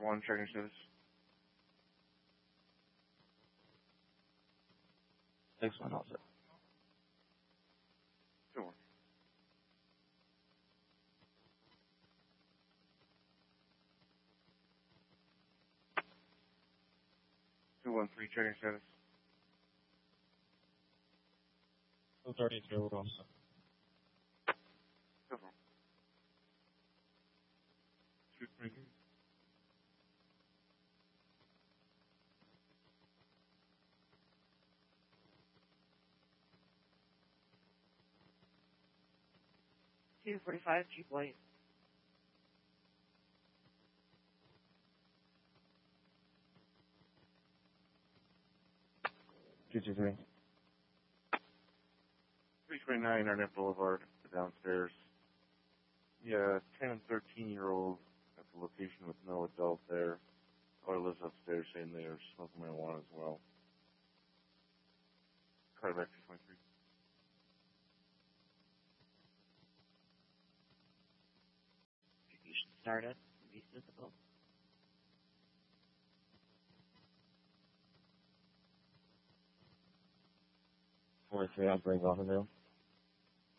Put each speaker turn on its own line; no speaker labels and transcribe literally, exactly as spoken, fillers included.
one, checking status.
Six one also.
Two one. Two one three, checking status.
Two thirty three also.
Two one. Two three.
two forty-five, Jeep White.
Two two three.
three twenty-nine, Arnett Boulevard, downstairs. Yeah, ten and thirteen year old at the location with no adult there. Or lives upstairs saying they are smoking marijuana as well. Carter back two twenty-three.
Execution started. Be visible.
Four three, I'll bring off of them.